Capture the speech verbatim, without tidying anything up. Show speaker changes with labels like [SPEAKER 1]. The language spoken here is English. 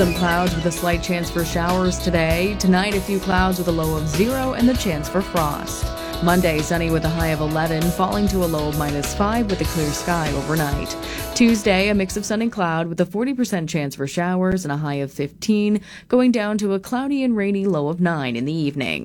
[SPEAKER 1] Some clouds with a slight chance for showers today. Tonight, a few clouds with a low of zero and the chance for frost. Monday, sunny with a high of eleven, falling to a low of minus five with a clear sky overnight. Tuesday, a mix of sun and cloud with a forty percent chance for showers and a high of fifteen, going down to a cloudy and rainy low of nine in the evening.